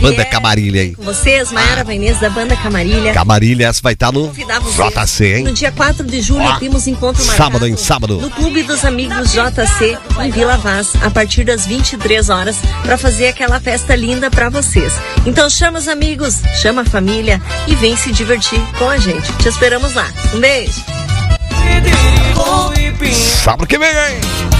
Banda Camarilha aí. Com vocês, Maiara Vainês da Banda Camarilha. Camarilha, essa vai estar no JC, hein? No dia 4 de julho temos encontro marcado. Sábado. No Clube dos Amigos JC, em Vila Vaz, a partir das 23 horas, para fazer aquela festa linda para vocês. Então chama os amigos, chama a família e vem se divertir com a gente. Te esperamos lá. Um beijo. Sábado que vem, hein?